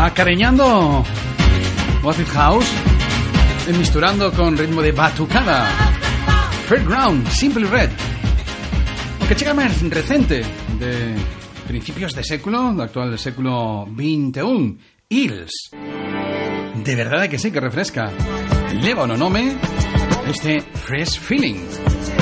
acareñando Acid House, misturando con ritmo de batucada. Fairground, Simply Red. Aunque chica más reciente, de principios de século, de actual del século XXI, Hills. De verdad que sí, que refresca. Leva o no nome este Fresh Feeling.